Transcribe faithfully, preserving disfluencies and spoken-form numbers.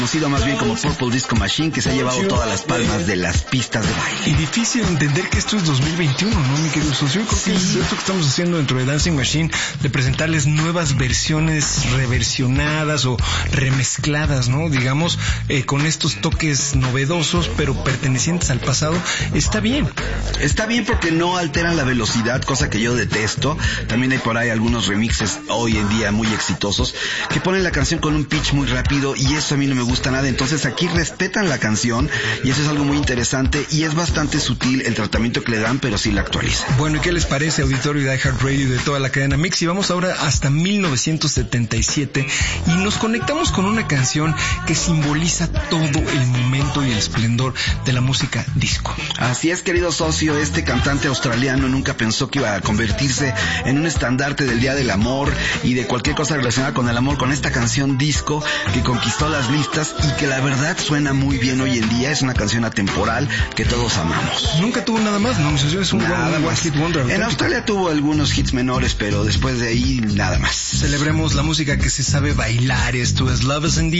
conocido más bien como Purple Disco Machine, que se ha llevado todas las palmas de las pistas de baile. Y difícil entender que esto es dos mil veintiuno, ¿no, mi querido socio? Yo creo Sí. que es esto que estamos haciendo dentro de Dancing Machine, de presentarles nuevas versiones reversionadas o remezcladas, ¿no? Digamos, eh, con estos toques novedosos, pero pertenecientes al pasado. Está bien. Está bien porque no alteran la velocidad, cosa que yo detesto. También hay por ahí algunos remixes hoy en día muy exitosos que ponen la canción con un pitch muy rápido y eso a mí no me gusta nada. Entonces aquí respetan la canción y eso es algo muy interesante y es bastante sutil el tratamiento que le dan, pero sí la actualizan. Bueno, ¿y qué les parece, auditorio de iHeartRadio y de toda la cadena Mix? Y vamos ahora hasta mil novecientos setenta y siete y nos conectamos con una canción que simboliza todo el momento y el esplendor de la música disco. Así es, querido socio, este cantante australiano nunca pensó que iba a convertirse en un estandarte del Día del Amor y de cualquier cosa relacionada con el amor, con esta canción disco que conquistó las listas y que la verdad suena muy bien hoy en día. Es una canción atemporal que todos amamos. Nunca tuvo nada más, ¿no? Es un Nada one, one más. hit wonder. En auténtico. Australia tuvo algunos hits menores, pero después de ahí nada más. Celebremos la música que se sabe bailar. Esto es Love is in the